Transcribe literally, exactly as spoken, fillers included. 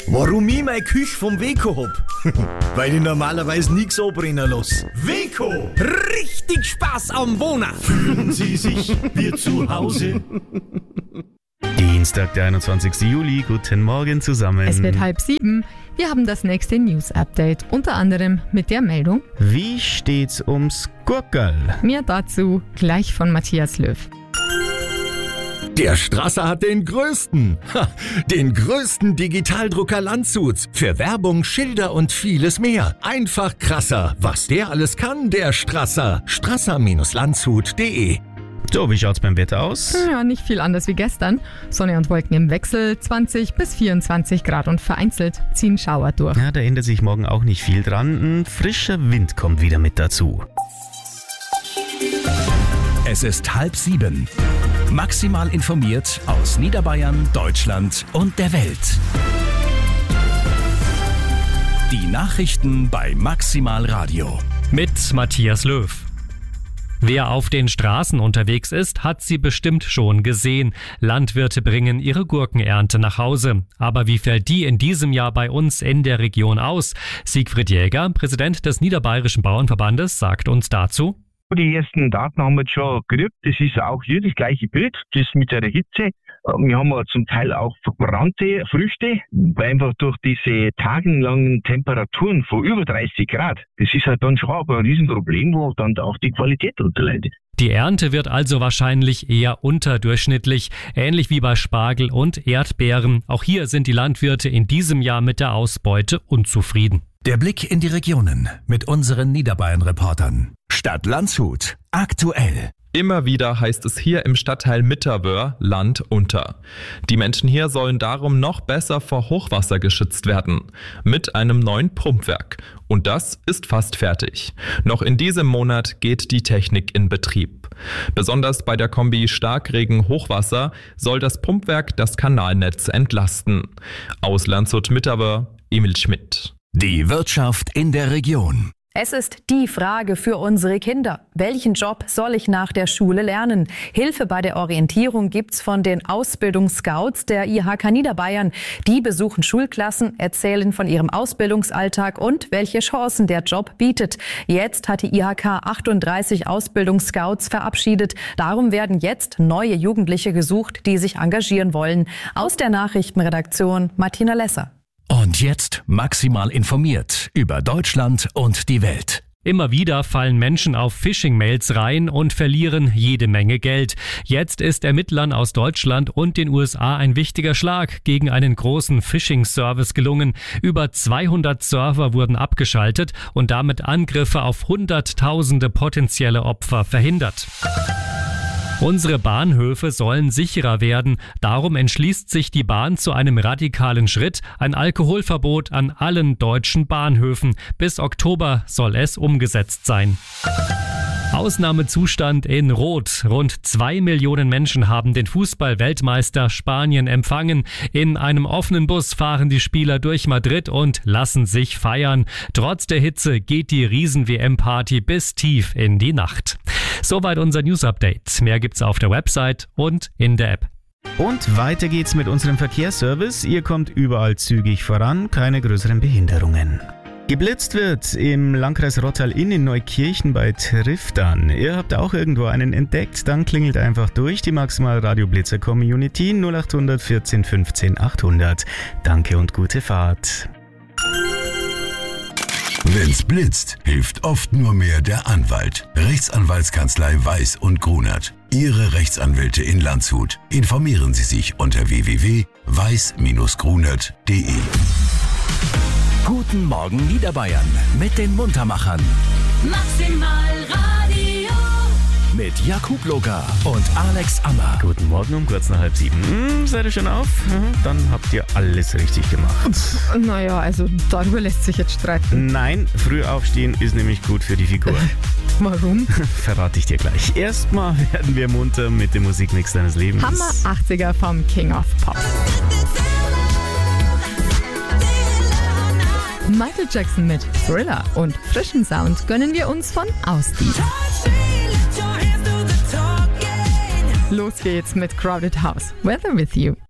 Warum ich meine Küche vom Weco hab? Weil ich normalerweise nichts anbrennen lasse. Weco! Richtig Spaß am Wohnen! Fühlen Sie sich wie zu Hause? Dienstag, der einundzwanzigsten Juli. Guten Morgen zusammen. Es wird halb sieben. Wir haben das nächste News-Update, unter anderem mit der Meldung: Wie steht's ums Gurkerl? Mehr dazu gleich von Matthias Löw. Der Strasser hat den größten, ha, den größten Digitaldrucker Landshuts für Werbung, Schilder und vieles mehr. Einfach krasser, was der alles kann, der Strasser. strasser Landshut punkt de. So, wie schaut's beim Wetter aus? Ja, nicht viel anders wie gestern. Sonne und Wolken im Wechsel, zwanzig bis vierundzwanzig Grad und vereinzelt ziehen Schauer durch. Ja, da ändert sich morgen auch nicht viel dran. Ein frischer Wind kommt wieder mit dazu. Es ist halb sieben. Maximal informiert aus Niederbayern, Deutschland und der Welt. Die Nachrichten bei Maximal Radio. Mit Matthias Löw. Wer auf den Straßen unterwegs ist, hat sie bestimmt schon gesehen. Landwirte bringen ihre Gurkenernte nach Hause. Aber wie fällt die in diesem Jahr bei uns in der Region aus? Siegfried Jäger, Präsident des Niederbayerischen Bauernverbandes, sagt uns dazu: Die ersten Daten haben wir jetzt schon gekriegt. Das ist auch hier das gleiche Bild, das mit der Hitze. Wir haben zum Teil auch verbrannte Früchte, einfach durch diese tagelangen Temperaturen von über dreißig Grad. Das ist halt dann schon aber ein Riesenproblem, wo dann auch die Qualität darunter leidet. Die Ernte wird also wahrscheinlich eher unterdurchschnittlich, ähnlich wie bei Spargel und Erdbeeren. Auch hier sind die Landwirte in diesem Jahr mit der Ausbeute unzufrieden. Der Blick in die Regionen mit unseren Niederbayern-Reportern. Stadt Landshut. Aktuell. Immer wieder heißt es hier im Stadtteil Mitterwöhr Land unter. Die Menschen hier sollen darum noch besser vor Hochwasser geschützt werden. Mit einem neuen Pumpwerk. Und das ist fast fertig. Noch in diesem Monat geht die Technik in Betrieb. Besonders bei der Kombi Starkregen-Hochwasser soll das Pumpwerk das Kanalnetz entlasten. Aus Landshut-Mitterwöhr, Emil Schmidt. Die Wirtschaft in der Region. Es ist die Frage für unsere Kinder. Welchen Job soll ich nach der Schule lernen? Hilfe bei der Orientierung gibt's von den Ausbildungsscouts der I H K Niederbayern. Die besuchen Schulklassen, erzählen von ihrem Ausbildungsalltag und welche Chancen der Job bietet. Jetzt hat die I H K achtunddreißig Ausbildungsscouts verabschiedet. Darum werden jetzt neue Jugendliche gesucht, die sich engagieren wollen. Aus der Nachrichtenredaktion Martina Lesser. Und jetzt maximal informiert über Deutschland und die Welt. Immer wieder fallen Menschen auf Phishing-Mails rein und verlieren jede Menge Geld. Jetzt ist Ermittlern aus Deutschland und den U S A ein wichtiger Schlag gegen einen großen Phishing-Service gelungen. Über zweihundert Server wurden abgeschaltet und damit Angriffe auf Hunderttausende potenzielle Opfer verhindert. Unsere Bahnhöfe sollen sicherer werden. Darum entschließt sich die Bahn zu einem radikalen Schritt, ein Alkoholverbot an allen deutschen Bahnhöfen. Bis Oktober soll es umgesetzt sein. Ausnahmezustand in Rot. Rund zwei Millionen Menschen haben den Fußball-Weltmeister Spanien empfangen. In einem offenen Bus fahren die Spieler durch Madrid und lassen sich feiern. Trotz der Hitze geht die Riesen-W M-Party bis tief in die Nacht. Soweit unser News-Update. Mehr gibt's auf der Website und in der App. Und weiter geht's mit unserem Verkehrsservice. Ihr kommt überall zügig voran, keine größeren Behinderungen. Geblitzt wird im Landkreis Rottal-Inn in Neukirchen bei Triftern. Ihr habt auch irgendwo einen entdeckt, dann klingelt einfach durch die Maximal Radio Blitzer Community null acht hundert vierzehn fünfzehn achthundert. Danke und gute Fahrt. Wenn's blitzt, hilft oft nur mehr der Anwalt. Rechtsanwaltskanzlei Weiß und Grunert. Ihre Rechtsanwälte in Landshut. Informieren Sie sich unter w w w punkt weiß Grunert punkt de. Guten Morgen Niederbayern mit den Muntermachern. Maximal Radio. Mit Jakub Loga und Alex Ammer. Guten Morgen um kurz nach halb sieben. Hm, seid ihr schon auf? Dann habt ihr alles richtig gemacht. Naja, also darüber lässt sich jetzt streiten. Nein, früh aufstehen ist nämlich gut für die Figur. Warum? Verrate ich dir gleich. Erstmal werden wir munter mit dem Musikmix deines Lebens. Hammer achtziger vom King of Pop. Michael Jackson mit Thriller und frischen Sound gönnen wir uns von Austin. Los geht's mit Crowded House. Weather with You.